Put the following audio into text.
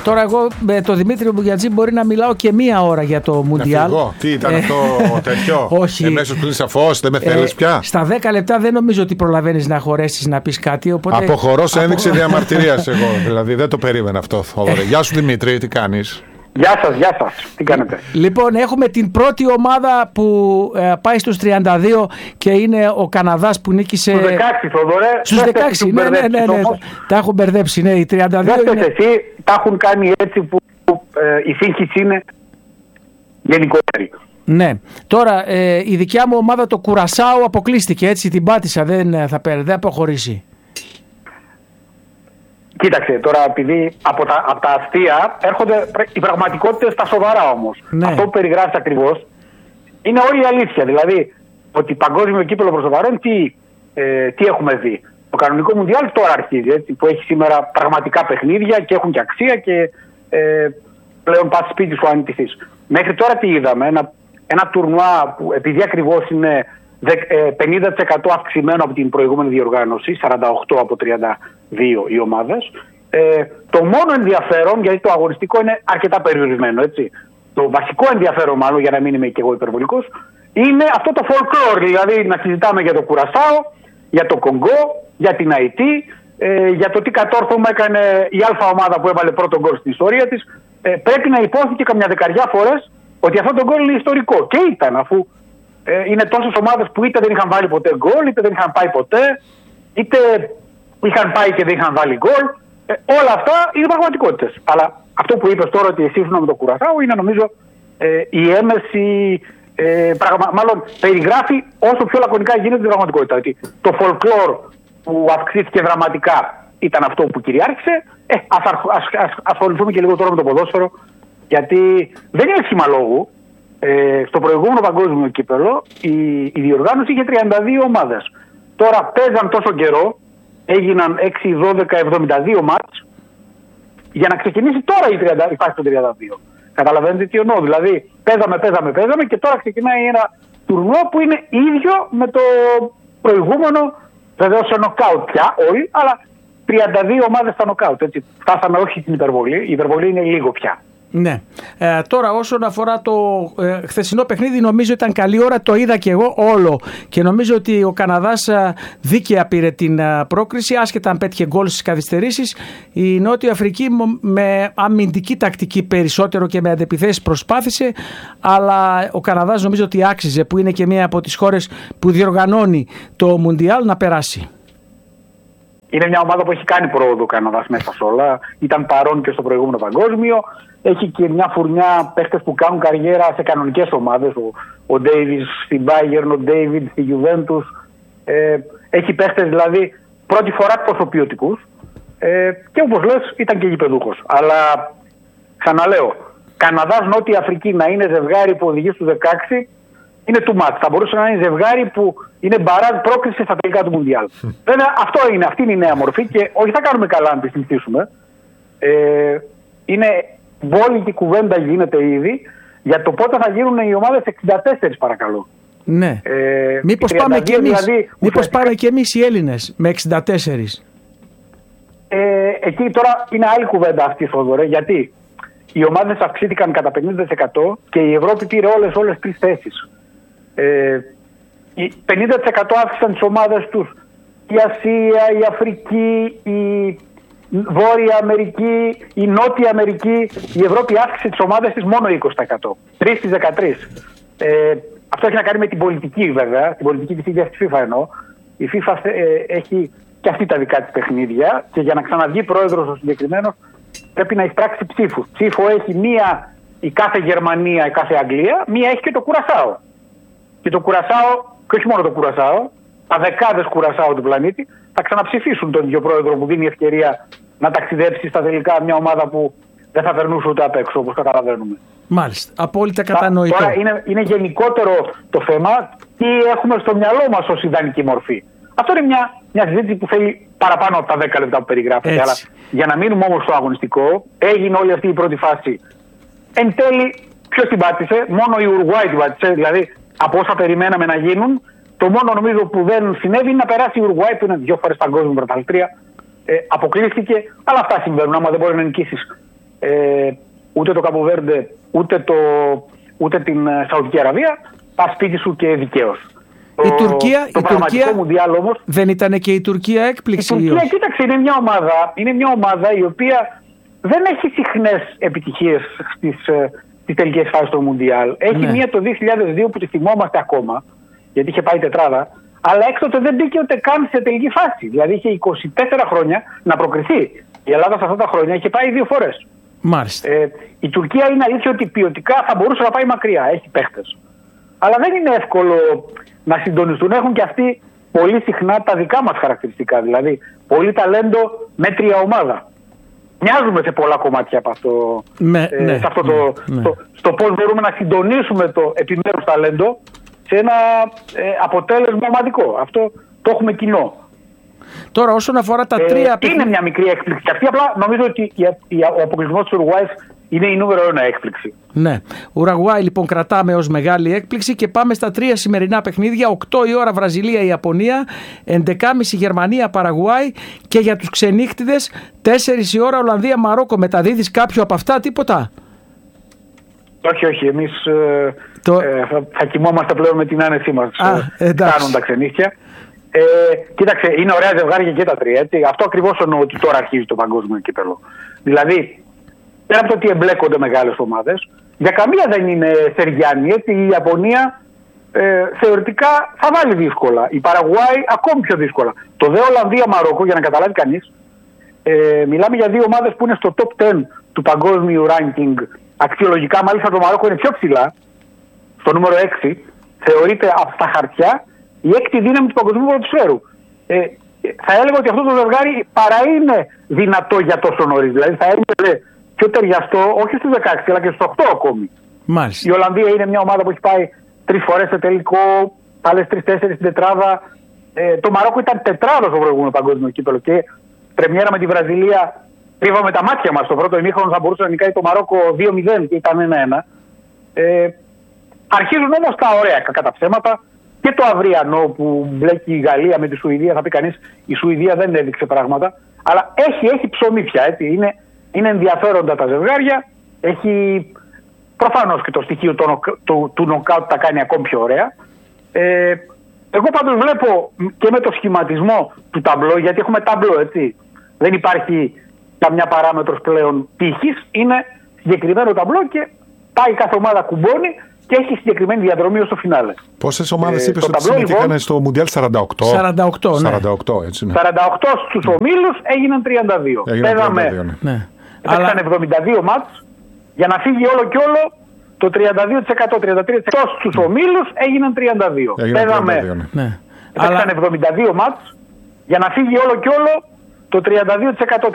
Τώρα εγώ με τον Δημήτρη Μπουγιατζή μπορεί να μιλάω και μία ώρα για το Μουντιάλ. Τι ήταν αυτό τέτοιο? Όχι. Εμέσως κλείσα φως, δεν με θέλεις πια. Στα 10 λεπτά δεν νομίζω ότι προλαβαίνεις να χωρέσεις να πεις κάτι. Οπότε... Αποχωρώ σε ένδειξη διαμαρτυρίας εγώ. Δηλαδή δεν το περίμενα αυτό. Γεια σου Δημήτρη, τι κάνεις? Γεια σας, τι κάνετε? Λοιπόν, έχουμε την πρώτη ομάδα που πάει στους 32 και είναι ο Καναδάς που νίκησε... Στους 16, Θοδωρέ. Στους 16, ναι. Τα έχουν μπερδέψει, ναι, οι 32 είναι... Εσύ, τα έχουν κάνει έτσι που η σύγχυση είναι γενικότερη. Ναι. Τώρα, η δικιά μου ομάδα, το Κουρασάο, αποκλείστηκε, έτσι την πάτησα, δεν θα αποχωρήσει. Κοίταξε, τώρα επειδή από τα αστεία έρχονται οι πραγματικότητες στα σοβαρά όμως. Ναι. Αυτό που περιγράφεις ακριβώς είναι όλη η αλήθεια. Δηλαδή, ότι παγκόσμιο κύπελλο προς σοβαρών τι έχουμε δει. Το κανονικό Μουντιάλ τώρα αρχίζει, έτσι, που έχει σήμερα πραγματικά παιχνίδια και έχουν και αξία και πλέον πας σπίτι σου αν νικηθείς. Μέχρι τώρα τι είδαμε? Ένα τουρνουά που επειδή ακριβώς είναι 50% αυξημένο από την προηγούμενη διοργάνωση, 48 από 32 οι ομάδες. Το μόνο ενδιαφέρον, γιατί το αγωνιστικό είναι αρκετά περιορισμένο, έτσι. Το βασικό ενδιαφέρον, μάλλον, για να μην είμαι και εγώ υπερβολικός, είναι αυτό το folklore, δηλαδή να συζητάμε για το Κουρασάο, για το Κονγκό, για την Αϊτή, για το τι κατόρθωμα έκανε η αλφα ομάδα που έβαλε πρώτο γκολ στην ιστορία της. Πρέπει να υπόθηκε καμιά δεκαριά φορές ότι αυτό το γκολ είναι ιστορικό. Και ήταν, αφού είναι τόσες ομάδες που είτε δεν είχαν βάλει ποτέ γκολ, είτε δεν είχαν πάει ποτέ, είτε είχαν πάει και δεν είχαν βάλει γκολ. Όλα αυτά είναι πραγματικότητες. Αλλά αυτό που είπες τώρα, ότι σύμφωνα με το Κουρασάο, είναι νομίζω η έμεση. Μάλλον περιγράφει όσο πιο λακωνικά γίνεται την πραγματικότητα. Ότι το folklore που αυξήθηκε δραματικά ήταν αυτό που κυριάρχησε. Ας ασχοληθούμε και λίγο τώρα με το ποδόσφαιρο, γιατί δεν είναι σχήμα λόγου. Στο προηγούμενο παγκόσμιο κύπελλο η διοργάνωση είχε 32 ομάδες. Τώρα παίζαν τόσο καιρό, έγιναν 6, 12, 72 μάτς για να ξεκινήσει τώρα η φάση των 32. Καταλαβαίνετε τι εννοώ? Δηλαδή παίζαμε και τώρα ξεκινάει ένα τουρνουά που είναι ίδιο με το προηγούμενο, βεβαίως σε νοκάουτ πια όλοι, αλλά 32 ομάδες στα νοκάουτ. Φτάσαμε όχι στην υπερβολή, η υπερβολή είναι λίγο πια. Ναι. Τώρα όσον αφορά το χθεσινό παιχνίδι, νομίζω ήταν καλή ώρα, το είδα και εγώ όλο και νομίζω ότι ο Καναδάς δίκαια πήρε την πρόκριση, άσχετα αν πέτυχε γκολ στις καθυστερήσεις. Η Νότια Αφρική με αμυντική τακτική περισσότερο και με αντεπιθέσεις προσπάθησε, αλλά ο Καναδάς νομίζω ότι άξιζε, που είναι και μία από τις χώρες που διοργανώνει το Μουντιάλ, να περάσει. Είναι μια ομάδα που έχει κάνει πρόοδο ο Καναδάς μέσα σε όλα. Ήταν παρόν και στο προηγούμενο παγκόσμιο. Έχει και μια φουρνιά παίχτες που κάνουν καριέρα σε κανονικές ομάδες. Ο Ντέιβις στην Bayern, ο Ντέιβιντ στη Juventus. Έχει παίχτες δηλαδή πρώτη φορά τόσο ποιοτικούς. Και όπως λες ήταν και γηπεδούχος. Αλλά ξαναλέω, Καναδάς Νότια Αφρική να είναι ζευγάρι που οδηγεί στους 16 είναι too much. Θα μπορούσε να είναι ζευγάρι που είναι μπαράζ πρόκριση στα τελικά του Μουντιάλ. Βέβαια αυτή είναι η νέα μορφή και όχι θα κάνουμε καλά να τη συζητήσουμε. Είναι μπόλικη κουβέντα γίνεται ήδη για το πότε θα γίνουν οι ομάδες 64 παρακαλώ. Ναι. Μήπως πάμε και εμείς, δηλαδή, πάμε και εμείς οι Έλληνες με 64. Εκεί τώρα είναι άλλη κουβέντα αυτή, Θοδωρέ, γιατί οι ομάδες αυξήθηκαν κατά 50% και η Ευρώπη πήρε όλες τρεις θέσεις. 50% αύξησαν τις ομάδες τους η Ασία, η Αφρική, η Βόρεια Αμερική, η Νότια Αμερική. Η Ευρώπη αύξησε τις ομάδες της μόνο 20%. 3 στις 13. Αυτό έχει να κάνει με την πολιτική βέβαια, την πολιτική της ίδιας της FIFA εννοώ. Η FIFA έχει και αυτή τα δικά της παιχνίδια και για να ξαναβγεί πρόεδρος ο συγκεκριμένος πρέπει να εισπράξει ψήφους. Ψήφο έχει μία η κάθε Γερμανία, η κάθε Αγγλία, μία έχει και το Κουρασάο. Και το Κουρασάο, και όχι μόνο το Κουρασάο, τα δεκάδες Κουρασάο του πλανήτη θα ξαναψηφίσουν τον ίδιο πρόεδρο που δίνει ευκαιρία να ταξιδέψει στα τελικά μια ομάδα που δεν θα περνούσε ούτε απ' έξω, όπως καταλαβαίνουμε. Μάλιστα. Απόλυτα κατανοητό. Τώρα είναι γενικότερο το θέμα τι έχουμε στο μυαλό μας ως ιδανική μορφή. Αυτό είναι μια συζήτηση που θέλει παραπάνω από τα 10 λεπτά που περιγράφεται. Αλλά για να μείνουμε όμως στο αγωνιστικό, έγινε όλη αυτή η πρώτη φάση. Εν τέλει, ποιος την πάτησε? Μόνο η Ουρουάη την πάτησε. Δηλαδή, από όσα περιμέναμε να γίνουν, το μόνο νομίζω που δεν συνέβη είναι να περάσει η Ουρουάη, που είναι 2 φορές παγκόσμια πρωταθλήτρια. Αποκλείστηκε, αλλά αυτά συμβαίνουν. Άμα δεν μπορεί να νικήσεις ούτε το Καποβέρντε, ούτε την Σαουδική Αραβία, πας σπίτι σου και δικαίως. Η Τουρκία Μουντιάλ όμως. Δεν ήταν και η Τουρκία έκπληξη? Η Τουρκία, κοίταξε, είναι μια ομάδα η οποία δεν έχει συχνές επιτυχίες στις τελικές φάσεις του Μουντιάλ. Έχει μία το 2002 που τη θυμόμαστε ακόμα, γιατί είχε πάει τετράδα, αλλά έκτοτε δεν μπήκε ούτε καν σε τελική φάση. Δηλαδή είχε 24 χρόνια να προκριθεί. Η Ελλάδα σε αυτά τα χρόνια είχε πάει 2 φορές. Μάλιστα. Η Τουρκία είναι αλήθεια ότι ποιοτικά θα μπορούσε να πάει μακριά. Έχει παίχτες. Αλλά δεν είναι εύκολο να συντονιστούν. Έχουν και αυτοί πολύ συχνά τα δικά μας χαρακτηριστικά. Δηλαδή, πολύ ταλέντο, μέτρια ομάδα. Μοιάζουμε σε πολλά κομμάτια από αυτό. Σε αυτό στο πώς μπορούμε να συντονίσουμε το επιμέρους ταλέντο σε ένα αποτέλεσμα ομαδικό. Αυτό το έχουμε κοινό. Τώρα, όσον αφορά τα τρία. Είναι μια μικρή έκπληξη. Αυτή απλά νομίζω ότι ο αποκλεισμός της Ουρουγουάης είναι η νούμερο 1 έκπληξη. Ναι. Ουρουγουάη λοιπόν κρατάμε ως μεγάλη έκπληξη και πάμε στα 3 σημερινά παιχνίδια. 8 η ώρα Βραζιλία-Ιαπωνία, 11.30 Γερμανία-Παραγουάη και για τους ξενύχτιδες 4 η ώρα Ολλανδία-Μαρόκο. Μεταδίδεις κάποιο από αυτά, τίποτα? Όχι. Εμείς θα κοιμόμαστε πλέον με την άνεσή μας. Κάνουν τα ξενύχτια. Κοίταξε, είναι ωραία ζευγάρια και τα τρία. Έτσι. Αυτό ακριβώς εννοώ ότι τώρα αρχίζει το παγκόσμιο κύπελλο. Δηλαδή, πέρα από το ότι εμπλέκονται μεγάλες ομάδες, για καμία δεν είναι σεριάννη. Έτσι. Η Ιαπωνία θεωρητικά θα βάλει δύσκολα. Η Παραγουάη ακόμη πιο δύσκολα. Το δε Ολλανδία-Μαρόκο, για να καταλάβει κανείς, μιλάμε για δύο ομάδες που είναι στο top 10 του παγκόσμιου ranking. Αξιολογικά, μάλιστα το Μαρόκο είναι πιο ψηλά, στο νούμερο 6. Θεωρείται από τα χαρτιά η έκτη δύναμη του παγκοσμίου ποδοσφαίρου. Θα έλεγα ότι αυτό το ζευγάρι παρά είναι δυνατό για τόσο νωρίς. Δηλαδή θα έμεινε πιο ταιριαστό, όχι στους 16 αλλά και στους 8 ακόμη. Μάλιστα. Η Ολλανδία είναι μια ομάδα που έχει πάει 3 φορές σε τελικό, άλλες 3-4 στην τετράδα. Το Μαρόκο ήταν τετράδα στο προηγούμενο παγκόσμιο κύπελλο και πρεμιέρα με τη Βραζιλία. Τρίβαμε τα μάτια μας. Στο πρώτο ημίχρονο θα μπορούσε να νικάει το Μαρόκο 2-0 και ήταν 1-1. Αρχίζουν όμως τα ωραία κακά τα ψέματα. Και το αυριανό που μπλέκει η Γαλλία με τη Σουηδία, θα πει κανείς η Σουηδία δεν έδειξε πράγματα. Αλλά έχει ψωμί πια. Έτσι. Είναι ενδιαφέροντα τα ζευγάρια. Έχει προφανώς και το στοιχείο του νοκάουτ τα κάνει ακόμη πιο ωραία. Εγώ πάντως βλέπω και με το σχηματισμό του ταμπλό, γιατί έχουμε ταμπλό, έτσι. Δεν υπάρχει καμιά παράμετρος πλέον τύχης. Είναι συγκεκριμένο ταμπλό και πάει κάθε ομάδα κουμπώνει και έχει συγκεκριμένη διαδρομή ως το φινάλε. Πόσες ομάδες είπες ότι συμμετείχαν λοιπόν, στο Μουντιάλ? 48. 48, ναι. 48, έτσι, ναι. 48 στους ομίλους έγιναν 32. Παίζαμε. Ναι. Έπαιξαν 72 μάτς για να φύγει όλο και όλο το 32%, 33% στους ομίλους έγιναν 32. Παίζαμε. Ναι. Έπαιξαν 72 μάτς για να φύγει όλο και όλο το 32%.